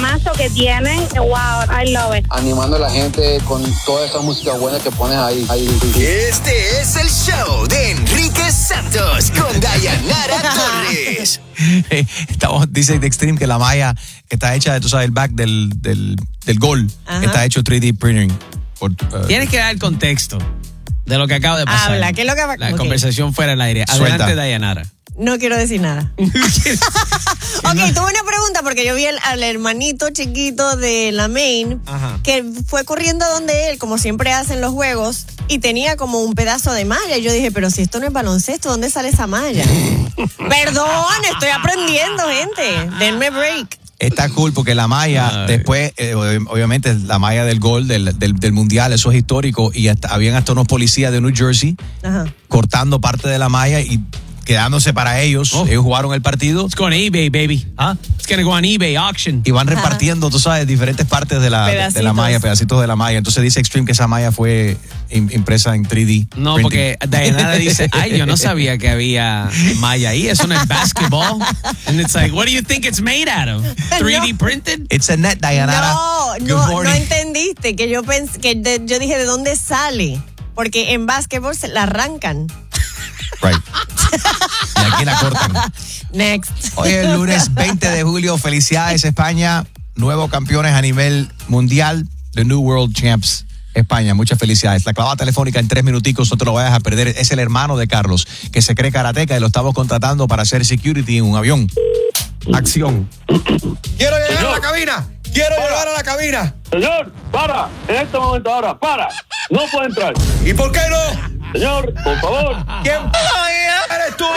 programazo que tienen. Wow, I love it. Animando a la gente con toda esa música buena que pones ahí. Este es el show de Enrique Santos con Dayanara Torres. Dice The Extreme que la malla está hecha, tú sabes, el back del gol. Ajá. Está hecho 3D printing. Tienes que dar el contexto de lo que acaba de pasar. Habla, ¿qué es lo que va a La conversación fuera del aire. Adelante, Dayanara. No quiero decir nada. Ok, tuve una pregunta porque yo vi al hermanito chiquito de Lamine que fue corriendo donde él, como siempre hacen los juegos, y tenía como un pedazo de malla. Y yo dije, pero si esto no es baloncesto, ¿dónde sale esa malla? Perdón, estoy aprendiendo, gente. Denme break. Está cool porque la malla, después, obviamente, la malla del gol del mundial, eso es histórico. Y habían hasta unos policías de New Jersey cortando parte de la malla y quedándose para ellos. Ellos jugaron el partido. It's going to eBay, baby. It's going to go on eBay auction. Y van repartiendo, tú sabes, diferentes partes de la malla, pedacitos de la malla. Entonces dice Extreme que esa malla fue impresa en 3D. No, printing. Porque Dayanara dice, ay, yo no sabía que había malla ahí. Eso no es basketball. And it's like, what do you think it's made out of? 3D printed? It's a net, Dayanara. No entendiste que yo pensé, yo dije, ¿de dónde sale? Porque en básquetbol se la arrancan. Right. Y aquí la cortan. Next. Hoy es el lunes 20 de julio. Felicidades, España. Nuevos campeones a nivel mundial. The New World Champs. España, muchas felicidades. La clavada telefónica en 3 minuticos, no te lo vayas a perder. Es el hermano de Carlos, que se cree karateca y lo estamos contratando para hacer security en un avión. Acción. Quiero llegar a la cabina. Quiero llegar a la cabina. Señor, para. En este momento ahora, para. No puede entrar. ¿Y por qué no? Señor, por favor. ¿Quién eres tú?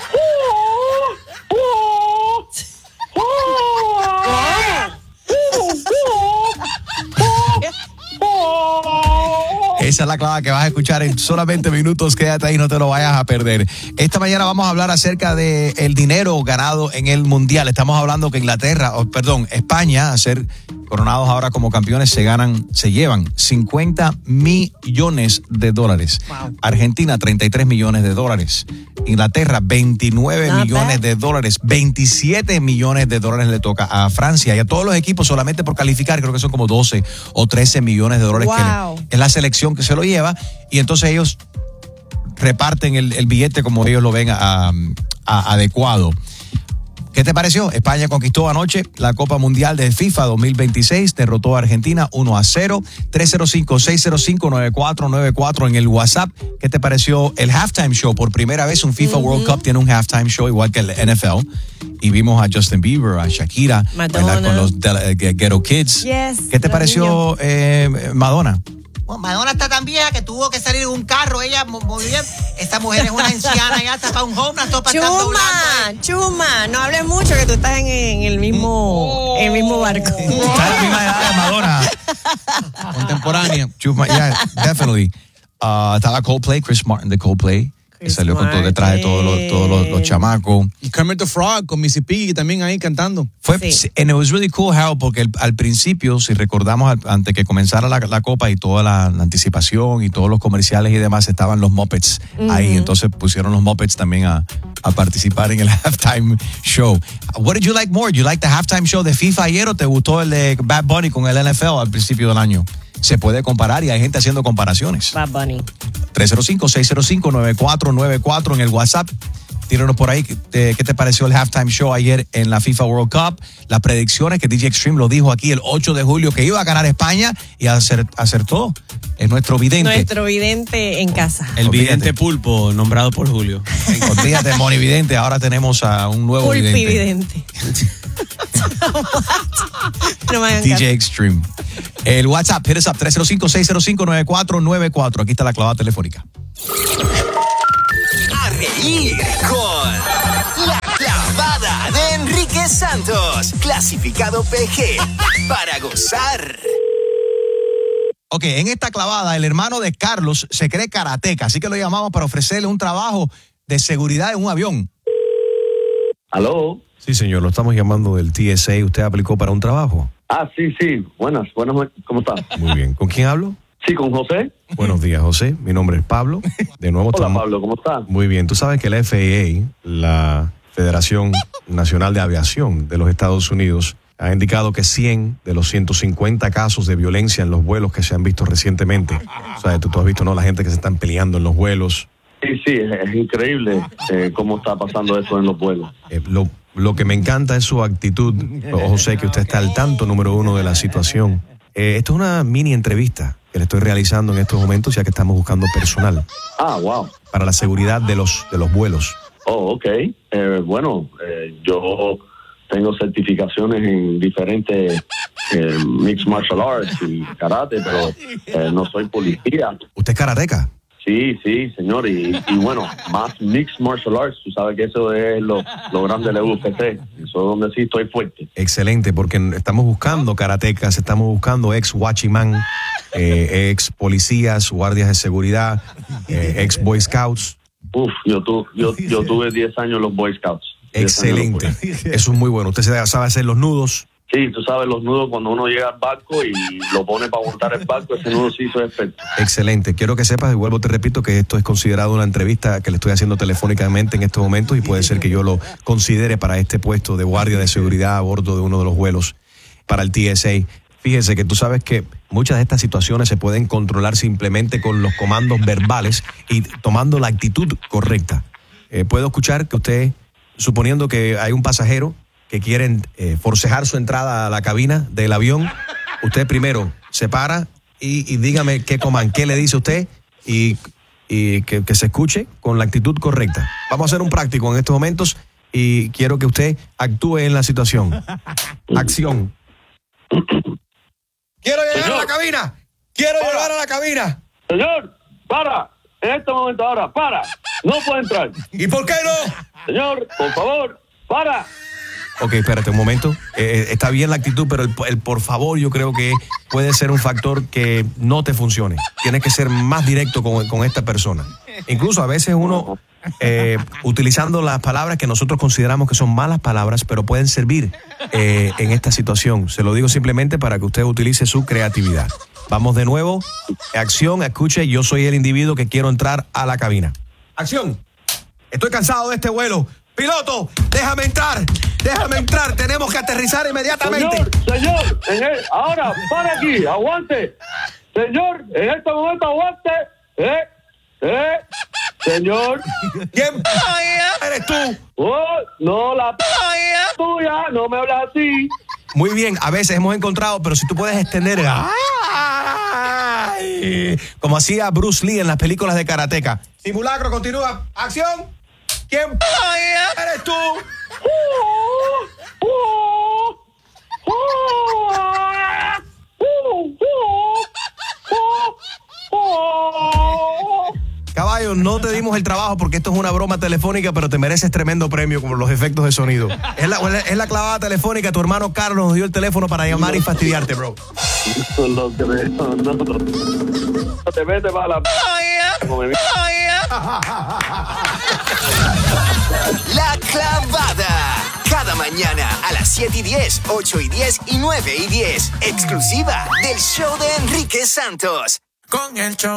Esa es la clave que vas a escuchar en solamente minutos. Quédate ahí, no te lo vayas a perder. Esta mañana vamos a hablar acerca de el dinero ganado en el Mundial. Estamos hablando que España, a ser coronados ahora como campeones, se llevan 50 millones de dólares. Wow. Argentina, 33 millones de dólares. Inglaterra, 29 millones de dólares. 27 millones de dólares le toca a Francia. Y a todos los equipos, solamente por calificar, creo que son como 12 o 13 millones de dólares. Wow. Que es la selección que se lo lleva. Y entonces ellos reparten el billete como ellos lo ven adecuado. ¿Qué te pareció? España conquistó anoche la Copa Mundial de FIFA 2026, derrotó a Argentina 1-0, 305-605-9494 en el WhatsApp. ¿Qué te pareció el halftime show? Por primera vez un FIFA World Cup tiene un halftime show igual que el NFL. Y vimos a Justin Bieber, a Shakira, bailar con los Ghetto Kids. Yes, ¿qué te pareció Madonna? Bueno, Madonna está tan vieja que tuvo que salir de un carro. Ella muy bien. Esta mujer es una anciana ya, está para un home, está para estar doblando. Chuma, no hables mucho que tú estás en el mismo barco. Está a la misma edad de Madonna. Contemporánea. Chuma, yeah, definitely. Estaba Coldplay, Chris Martin de Coldplay. Que salió con todo detrás de todos los chamacos. Y Kermit the Frog con Missy Piggy también ahí cantando. And it was really cool, Harold, porque al principio, si recordamos, antes que comenzara la Copa y toda la anticipación y todos los comerciales y demás, estaban los Muppets ahí. Entonces pusieron los Muppets también a participar en el halftime show. What did you like more? You like the halftime show de FIFA ayer o te gustó el de Bad Bunny con el NFL al principio del año? Se puede comparar y hay gente haciendo comparaciones. Bad Bunny. 305-605-9494 en el WhatsApp. Tíranos por ahí. ¿Qué te pareció el halftime show ayer en la FIFA World Cup? Las predicciones que DJ Extreme lo dijo aquí el 8 de julio que iba a ganar España y acertó. Es nuestro vidente. Nuestro vidente en casa. El vidente pulpo, nombrado por Julio. Olvídate, monividente. Ahora tenemos a un nuevo vidente. No me DJ Extreme. El WhatsApp, hit us up, 305-605-9494. Aquí está la clavada telefónica. A reír con La Clavada de Enrique Santos. Clasificado PG para gozar. Ok, en esta clavada, el hermano de Carlos se cree karateca, así que lo llamamos para ofrecerle un trabajo de seguridad en un avión. ¿Aló? Sí, señor, lo estamos llamando del TSA. ¿Usted aplicó para un trabajo? Sí. Buenas, ¿cómo está? Muy bien. ¿Con quién hablo? Sí, con José. Buenos días, José. Mi nombre es Pablo. De nuevo Hola, Pablo, ¿cómo está? Muy bien. Tú sabes que la FAA, la Federación Nacional de Aviación de los Estados Unidos, ha indicado que 100 de los 150 casos de violencia en los vuelos que se han visto recientemente. O sea, tú has visto, ¿no? La gente que se están peleando en los vuelos. Sí, es increíble cómo está pasando eso en los vuelos. Lo que me encanta es su actitud, José, que usted está al tanto, número uno, de la situación. Esto es una mini entrevista que le estoy realizando en estos momentos, ya que estamos buscando personal. Wow. Para la seguridad de los vuelos. Oh, ok. Yo tengo certificaciones en diferentes mixed martial arts y karate, pero no soy policía. ¿Usted es karateca? Sí, señor. Y bueno, más mixed martial arts, tú sabes que eso es lo grande de la UFC. Eso es donde sí estoy fuerte. Excelente, porque estamos buscando karatecas, estamos buscando ex watchman, ex policías, guardias de seguridad, ex Boy Scouts. Yo tuve 10 años en los Boy Scouts. Excelente. Eso es muy bueno. ¿Usted sabe hacer los nudos? Sí, tú sabes, los nudos, cuando uno llega al barco y lo pone para montar el barco, ese nudo sí hizo efecto. Excelente. Quiero que sepas, y vuelvo, te repito, que esto es considerado una entrevista que le estoy haciendo telefónicamente en estos momentos y puede ser que yo lo considere para este puesto de guardia de seguridad a bordo de uno de los vuelos para el TSA. Fíjese que tú sabes que muchas de estas situaciones se pueden controlar simplemente con los comandos verbales y tomando la actitud correcta. Puedo escuchar que usted, suponiendo que hay un pasajero que quieren forcejar su entrada a la cabina del avión, usted primero se para y dígame qué le dice usted y que se escuche con la actitud correcta. Vamos a hacer un práctico en estos momentos y quiero que usted actúe en la situación. Acción. ¡Quiero llegar a la cabina! ¡Quiero llegar a la cabina! Señor, para. En este momento ahora, para. No puede entrar. ¿Y por qué no? Señor, por favor, para. Ok, espérate un momento. Está bien la actitud, pero el por favor yo creo que puede ser un factor que no te funcione. Tienes que ser más directo con esta persona. Incluso a veces uno, utilizando las palabras que nosotros consideramos que son malas palabras, pero pueden servir en esta situación. Se lo digo simplemente para que usted utilice su creatividad. Vamos de nuevo. Acción, escuche, yo soy el individuo que quiero entrar a la cabina. Acción. Estoy cansado de este vuelo. Piloto, déjame entrar, tenemos que aterrizar inmediatamente. Señor, ahora, para aquí, aguante. Señor, en este momento aguante. Señor. ¿Quién eres tú? No, la tuya, no me hablas así. Muy bien, a veces hemos encontrado, pero si tú puedes extender, como hacía Bruce Lee en las películas de karateka. Simulacro, continúa. Acción. ¿Quién eres tú? Caballo, no te dimos el trabajo porque esto es una broma telefónica, pero te mereces tremendo premio por los efectos de sonido. Es la clavada telefónica. Tu hermano Carlos nos dio el teléfono para llamar y fastidiarte, bro. No te metes para la... La clavada. Cada mañana a las 7:10, 8:10 y 9:10. Exclusiva del show de Enrique Santos. Con el show